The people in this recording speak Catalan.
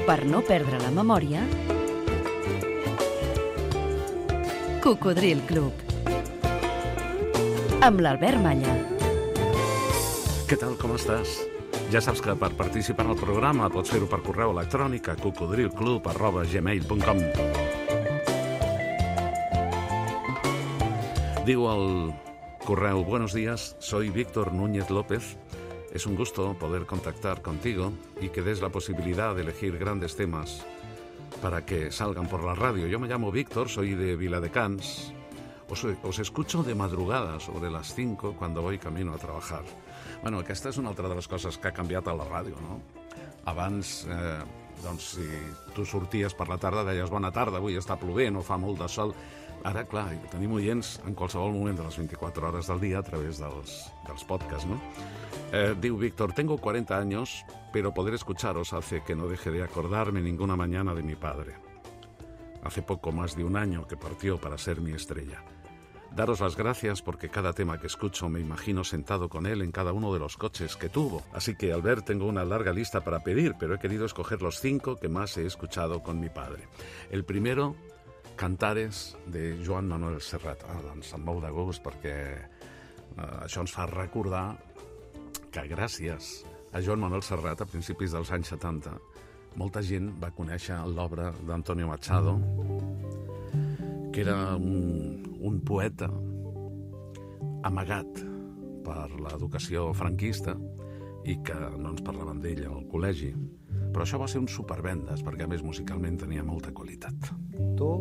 Per no perdre la memòria, Cocodril Club. Amb l'Albert Malla. Què tal, com estàs? Ja saps que per participar en el programa pots fer-ho per correu electrònic a cocodrilclub@gmail.com. Digo al correo: buenos días, soy Víctor Núñez López. Es un gusto poder contactar contigo y que des la posibilidad de elegir grandes temas para que salgan por la radio. Yo me llamo Víctor, soy de Viladecans. Os escucho de madrugada, sobre las 5, cuando voy camino a trabajar. Bueno, aquesta és una altra de les coses que ha canviat a la ràdio, no? Abans, doncs, si tu sorties per la tarda, deies bona tarda, avui està plovent o fa molt de sol. Ara, clar, tenim oients en qualsevol moment de les 24 hores del dia a través dels podcasts, ¿no? Diu Víctor: tengo 40 años, pero poder escucharos hace que no deje de acordarme ninguna mañana de mi padre. Hace poco más de un año que partió para ser mi estrella. Daros las gracias porque cada tema que escucho me imagino sentado con él en cada uno de los coches que tuvo. Así que, al ver, tengo una larga lista para pedir, pero he querido escoger los 5 que más he escuchado con mi padre. El primero, Cantares, de Joan Manuel Serrat. Doncs em mou de gust perquè això ens fa recordar que gràcies a Joan Manuel Serrat, a principis dels anys 70, molta gent va conèixer l'obra d'Antonio Machado, que era un poeta amagat per l'educació franquista i que no ens parlaven d'ell al col·legi. Però això va ser un supervendes, perquè a més musicalment tenia molta qualitat. Tu